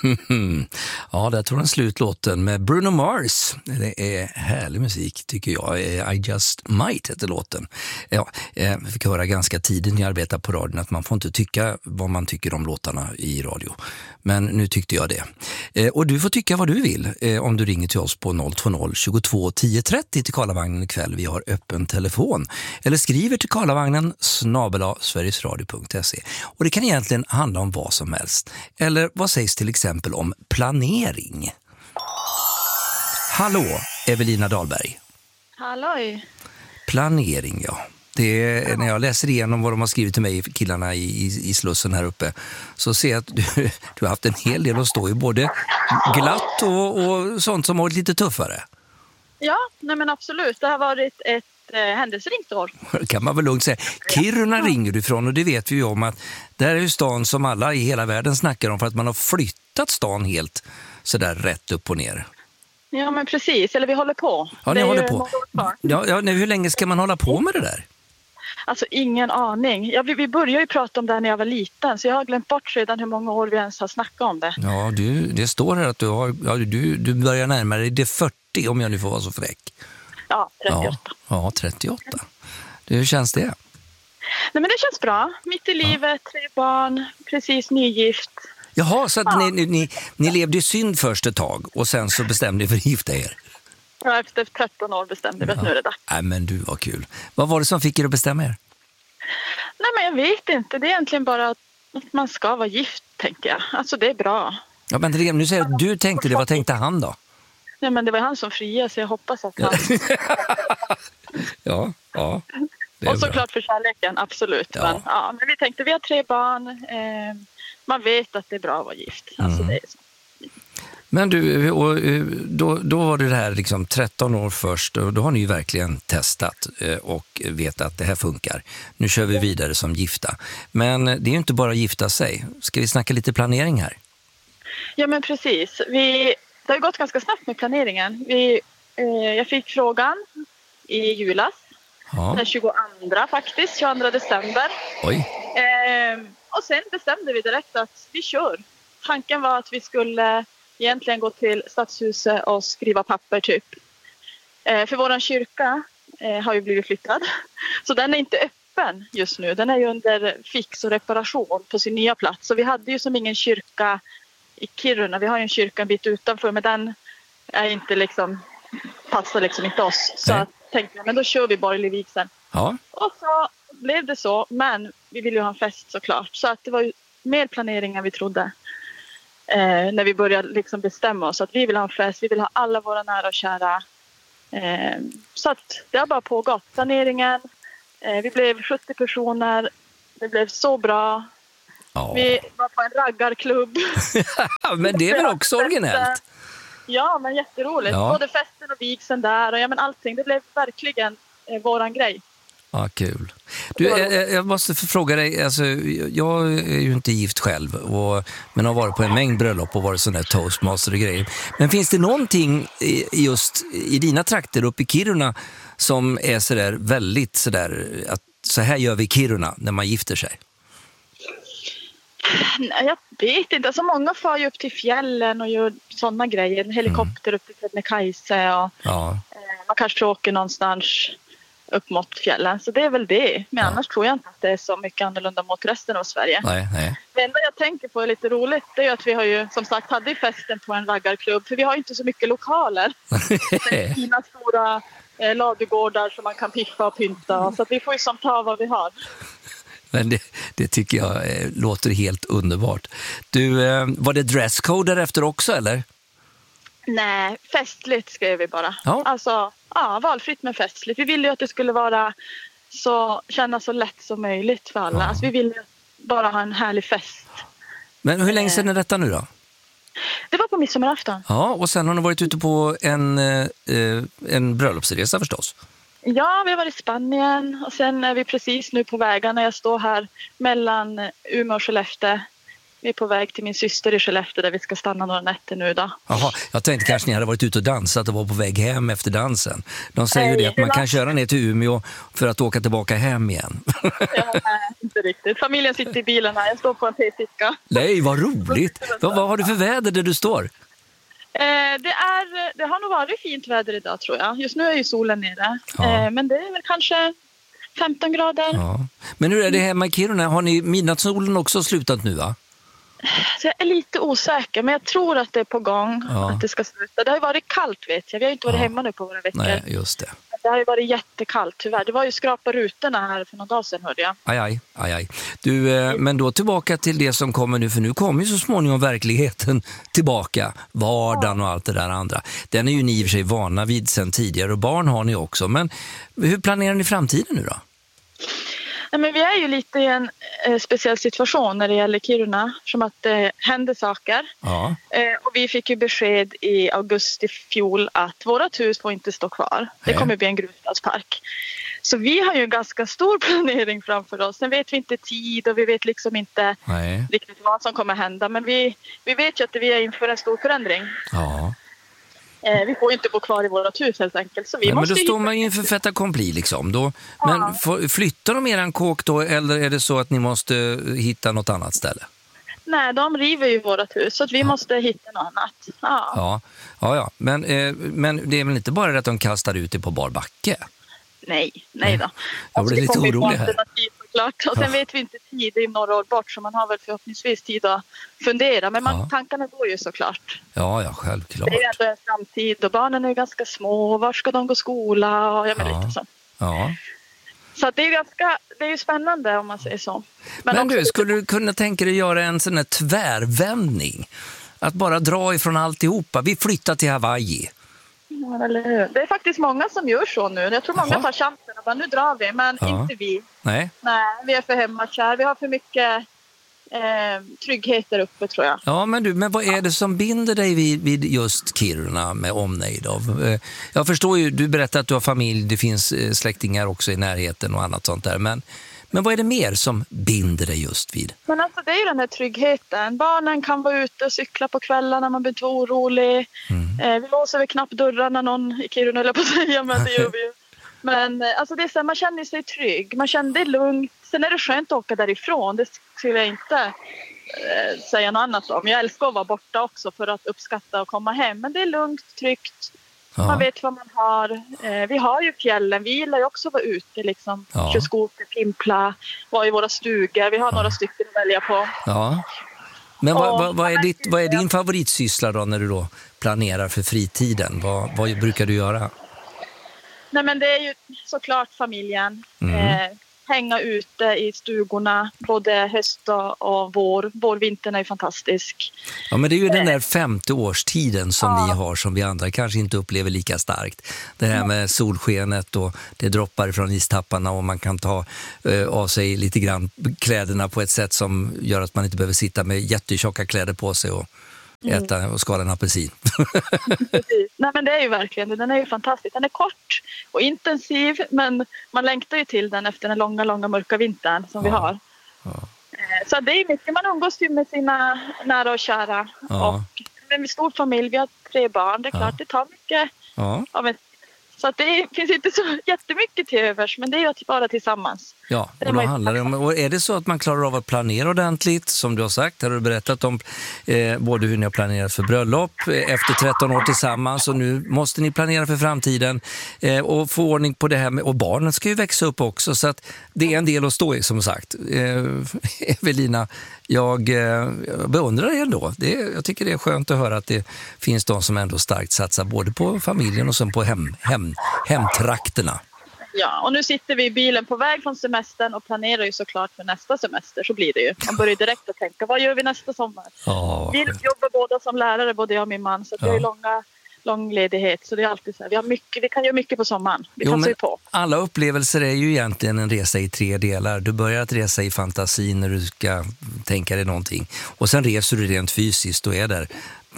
Ja, där tog den slut låten med Bruno Mars. Det är härlig musik tycker jag. I Just Might heter låten. Ja, vi fick höra ganska tidigt när jag arbetade på radion att man får inte tycka vad man tycker om låtarna i radio. Men nu tyckte jag det. Och du får tycka vad du vill om du ringer till oss på 020 22 10 30 till Karlavagnen ikväll. Vi har öppen telefon. Eller skriver till Karlavagnen @sverigesradio.se. Och det kan egentligen handla om vad som helst. Eller vad sägs till exempel om planering? Hallå, Evelina Dahlberg. Halloj. Planering, ja. Det är, när jag läser igenom vad de har skrivit till mig, killarna i Slussen här uppe, så ser jag att du har haft en hel del att stå i, både glatt och sånt som har varit lite tuffare. Ja, nej men absolut. Det har varit ett händelserikt år. Kan man väl lugnt säga. Kiruna ringer du ifrån, och det vet vi ju om att där är ju stan som alla i hela världen snackar om, för att man har flyttat stan helt sådär rätt upp och ner. Ja, men precis. Eller vi håller på. Ja, ni håller på. Ja, hur länge ska man hålla på med det där? Alltså ingen aning. Vi började ju prata om det här när jag var liten, så jag har glömt bort redan hur många år vi ens har snackat om det. Ja, det står här att du börjar närmare dig det 40, om jag nu får vara så fräck. Ja, 38. Ja, 38. Hur känns det? Nej, men det känns bra. Mitt i livet, 3 barn, precis nygift. Jaha, så att ni levde i synd först ett tag och sen så bestämde ni för att gifta er? Ja, efter 13 år bestämde vi att nu är det dags. Nej, men du, var kul. Vad var det som fick er att bestämma er? Nej, men jag vet inte. Det är egentligen bara att man ska vara gift, tänker jag. Alltså, det är bra. Ja, men nu säger jag, du tänkte det. Vad tänkte han då? Nej, men det var han som friade, så jag hoppas att han... ja. Och såklart för kärleken, absolut. Ja. Men vi tänkte, vi har 3 barn. Man vet att det är bra att vara gift. Alltså, det är så. Men du, och då var det här liksom 13 år först, och då har ni ju verkligen testat och vet att det här funkar. Nu kör vi vidare som gifta. Men det är ju inte bara att gifta sig. Ska vi snacka lite planering här? Ja, men precis. Det har gått ganska snabbt med planeringen. Jag fick frågan i julas. Ja. Den 22 december. Oj. Och sen bestämde vi direkt att vi kör. Tanken var att vi skulle egentligen gå till stadshuset och skriva papper typ. För våran kyrka har ju blivit flyttad. Så den är inte öppen just nu. Den är ju under fix och reparation på sin nya plats. Så vi hade ju som ingen kyrka i Kiruna. Vi har ju en kyrka en bit utanför, men den är inte liksom, passar liksom inte oss. Så jag tänkte, men då kör vi borgerlig vigseln. Ja. Och så blev det så, men vi ville ju ha en fest såklart. Så att det var ju mer planering än vi trodde. När vi började liksom bestämma oss att vi vill ha en fest, vi vill ha alla våra nära och kära. Så att det har bara pågått. Planeringen, vi blev 70 personer, det blev så bra. Ja. Vi var på en raggarklubb. Men det är väl också originellt? Ja, men jätteroligt. Ja. Både festen och vigseln där och allting. Det blev verkligen våran grej. Ja, kul. Du, jag måste fråga dig, alltså, jag är ju inte gift själv, men har varit på en mängd bröllop och varit sån där toastmaster och grejer. Men finns det någonting just i dina trakter uppe i Kiruna som är sådär väldigt sådär, att så här gör vi i Kiruna när man gifter sig? Nej, jag vet inte. Alltså, många far ju upp till fjällen och gör sådana grejer. En helikopter upp till Kebnekaise och man kanske åker någonstans upp mot fjällen. Så det är väl det. Men annars tror jag inte att det är så mycket annorlunda mot resten av Sverige. Nej. Det enda jag tänker på är lite roligt. Det är ju att vi har ju som sagt hade festen på en raggarklubb. För vi har ju inte så mycket lokaler. Det är fina stora ladugårdar som man kan piffa och pynta. Så att vi får ju som ta vad vi har. Men det tycker jag låter helt underbart. Du, var det dresscode därefter också, eller? Nej, festligt skrev vi bara. Ja. Alltså, valfritt men festligt. Vi ville ju att det skulle kännas så lätt som möjligt för alla. Ja. Alltså, vi ville bara ha en härlig fest. Men hur länge sedan är detta nu då? Det var på midsommarafton. Ja, och sen har ni varit ute på en bröllopsresa förstås. Ja, vi har varit i Spanien och sen är vi precis nu på vägarna. Jag står här mellan Umeå och Skellefteå Vi är på väg till min syster i Skellefteå där vi ska stanna några nätter nu då. Jaha, jag tänkte kanske ni hade varit ute och dansat och var på väg hem efter dansen. De säger ju det att man kan köra ner till Umeå för att åka tillbaka hem igen. Ja, nej, inte riktigt. Familjen sitter i bilen här. Jag står på en teficka. Nej, vad roligt. Vad har du för väder där du står? Det har nog varit fint väder idag tror jag. Just nu är ju solen nere. Ja. Men det är väl kanske 15 grader. Ja. Men hur är det hemma i Kiruna? Har ni midnattssolen också slutat nu va? Så jag är lite osäker, men jag tror att det är på gång att det ska sluta. Det har ju varit kallt vet jag. Vi har ju inte varit hemma nu på några veckor. Nej, just det. Det har ju varit jättekallt tyvärr. Det var ju skrapa rutorna här för några dagar sedan hörde jag. Aj. Du, men då tillbaka till det som kommer nu, för nu kommer ju så småningom verkligheten tillbaka. Vardagen och allt det där andra. Den är ju ni i och för sig vana vid sedan tidigare och barn har ni också. Men hur planerar ni framtiden nu då? Nej, men vi är ju lite i en speciell situation när det gäller Kiruna, som att det händer saker. Ja. Och vi fick ju besked i augusti fjol att vårat hus får inte stå kvar. Det kommer bli en grusstadspark. Så vi har ju en ganska stor planering framför oss. Sen vet vi inte tid och vi vet liksom inte riktigt vad som kommer hända. Men vi vet ju att vi är inför en stor förändring. Ja. Vi får inte bo kvar i vårt hus helt enkelt. Så vi men måste då står man ju inför fait accompli liksom. Men flyttar de eran kåk då eller är det så att ni måste hitta något annat ställe? Nej, de river ju vårt hus så att vi måste hitta något annat. Ja. Men det är väl inte bara att de kastar ut det på bar backe? Nej då. Jag blir lite orolig här. Klart. Och sen vet vi inte tid, det är några år bort så man har väl förhoppningsvis tid att fundera. Men tankarna går ju såklart. Ja, självklart. Det är ändå en framtid och barnen är ganska små. Var ska de gå skola? Och lite så. Ja. Så det är ju spännande om man säger så. Men du, skulle du kunna tänka dig göra en sån här tvärvändning? Att bara dra ifrån alltihopa. Vi flyttar till Hawaii. Ja, eller hur? Det är faktiskt många som gör så nu. Jag tror många tar chansen och bara, nu drar vi, men inte vi. Nej, vi är för hemmakär. Vi har för mycket trygghet där uppe tror jag. Ja, men vad är det som binder dig vid just Kiruna med omnejd av? Jag förstår ju, du berättar att du har familj, det finns släktingar också i närheten och annat sånt där, men vad är det mer som binder dig just vid? Men alltså det är ju den här tryggheten. Barnen kan vara ute och cykla på kvällarna, man blir inte orolig. Vi låser väl knappt dörrarna någon i Kiruna eller på att säga, men det gör vi ju. Men alltså det är så här, man känner sig trygg, man känner det lugnt. Sen är det skönt att åka därifrån, det skulle jag inte säga något annat om. Jag älskar att vara borta också för att uppskatta och komma hem. Men det är lugnt, tryggt. Man vet vad man har. Vi har ju fjällen. Vi gillar ju också att vara ute. Liksom. Köra skoter, pimpla, vara i våra stugor. Vi har några stycken att välja på. Ja. Men vad är din favoritsyssla då när du då planerar för fritiden? Vad brukar du göra? Nej, men det är ju såklart familjen. Hänga ute i stugorna både höst och vår. Vårvintern är ju fantastisk. Ja, men det är ju den där 50-årstiden som ni har som vi andra kanske inte upplever lika starkt. Det här med solskenet och det droppar från istapparna och man kan ta av sig lite grann kläderna på ett sätt som gör att man inte behöver sitta med jättetjocka kläder på sig och äta och skala en apelsin. Nej, men det är ju verkligen, den är ju fantastisk. Den är kort och intensiv, men man längtar ju till den efter den långa mörka vintern som vi har. Så det är mycket, man umgås ju med sina nära och kära. Och det är en stor familj, vi har 3 barn, det är klart det tar mycket av en. Så att det finns inte så jättemycket till övers, men det är ju att vara tillsammans. Ja, och då handlar det om, och är det så att man klarar av att planera ordentligt, som du har sagt, har du berättat om både hur ni har planerat för bröllop efter 13 år tillsammans och nu måste ni planera för framtiden och få ordning på det här med, och barnen ska ju växa upp också, så att det är en del att stå i som sagt. Evelina, jag beundrar dig ändå. Jag tycker det är skönt att höra att det finns de som ändå starkt satsar både på familjen och sen på hemtrakterna. Ja, och nu sitter vi i bilen på väg från semestern och planerar ju såklart för nästa semester, så blir det ju. Man börjar direkt att tänka, vad gör vi nästa sommar? Vi jobbar båda som lärare, både jag och min man, så att vi har lång ledighet, så det är alltid så här, vi kan göra mycket på sommaren. Vi passar ju på. Alla upplevelser är ju egentligen en resa i 3 delar. Du börjar att resa i fantasin när du ska tänka dig någonting. Och sen reser du rent fysiskt och är där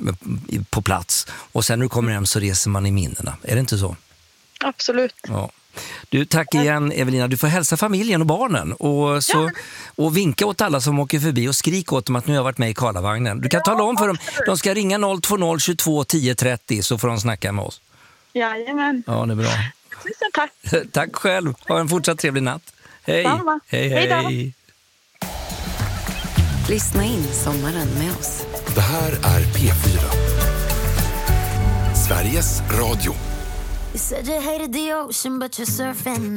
på plats. Och sen när du kommer hem så reser man i minnena. Är det inte så? Absolut. Ja. Du, tack igen Evelina. Du får hälsa familjen och barnen och vinka åt alla som åker förbi och skrik åt dem att nu har jag varit med i Karlavagnen. Du kan tala om för dem, de ska ringa 020 22 10 30 så får de snacka med oss. Jajamän. Ja, det är bra. Tusen tack. Tack själv. Ha en fortsatt trevlig natt. Hej. Samma. Hej. Lyssna in sommaren med oss. Det här är P4. Sveriges Radio. You said you hated the ocean, but you're surfing